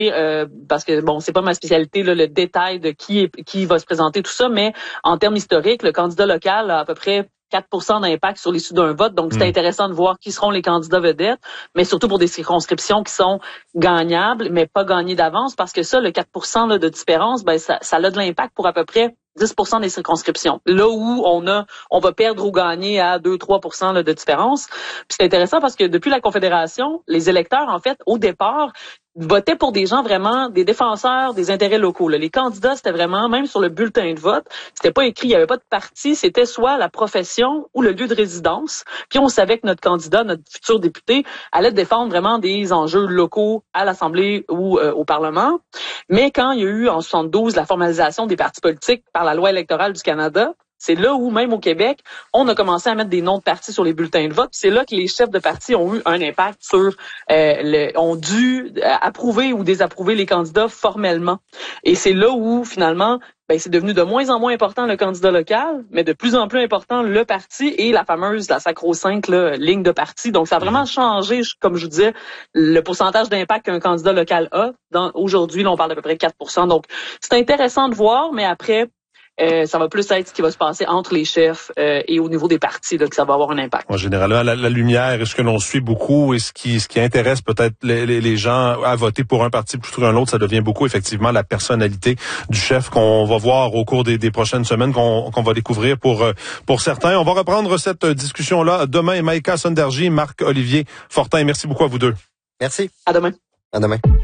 parce que bon, c'est pas ma spécialité là, le détail de qui va se présenter tout ça, mais en termes historiques, le candidat local a à peu près 4% d'impact sur l'issue d'un vote. Donc, c'est intéressant de voir qui seront les candidats vedettes, mais surtout pour des circonscriptions qui sont gagnables, mais pas gagnées d'avance, parce que ça, le 4% là, de différence, ben ça a de l'impact pour à peu près 10% des circonscriptions. Là où on va perdre ou gagner à 2-3% là, de différence. Puis c'est intéressant parce que depuis la Confédération, les électeurs, en fait, au départ, votaient pour des gens vraiment, des défenseurs des intérêts locaux. Là. Les candidats, c'était vraiment, même sur le bulletin de vote, c'était pas écrit, il n'y avait pas de parti, c'était soit la profession ou le lieu de résidence. Puis on savait que notre candidat, notre futur député, allait défendre vraiment des enjeux locaux à l'Assemblée ou au Parlement. Mais quand il y a eu en 72 la formalisation des partis politiques par la loi électorale du Canada, c'est là où, même au Québec, on a commencé à mettre des noms de partis sur les bulletins de vote. C'est là que les chefs de partis ont eu un impact sur, ont dû approuver ou désapprouver les candidats formellement. Et c'est là où, finalement, ben, c'est devenu de moins en moins important le candidat local, mais de plus en plus important le parti et la sacro-sainte ligne de parti. Donc, ça a vraiment changé, comme je vous disais, le pourcentage d'impact qu'un candidat local a. Aujourd'hui, là, on parle d'à peu près 4%. Donc, c'est intéressant de voir, mais après, ça va plus être ce qui va se passer entre les chefs et au niveau des partis là, que ça va avoir un impact. En généralement, la lumière est ce que l'on suit beaucoup et ce qui intéresse peut-être les gens à voter pour un parti plutôt qu'un autre, ça devient beaucoup effectivement la personnalité du chef qu'on va voir au cours des prochaines semaines, qu'on va découvrir pour certains. On va reprendre cette discussion-là demain. Maïka Sonderji, Marc-Olivier Fortin, merci beaucoup à vous deux. Merci. À demain. À demain.